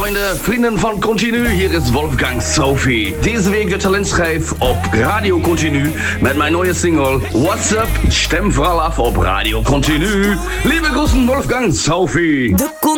Freunde, Vrienden van Continu, hier ist Wolfgang Sophie. Deze week de talentschijf op Radio Continu met mijn nieuwe single What's Up, stem vooral af op Radio Continu. Liebe Großen, Wolfgang Sophie. De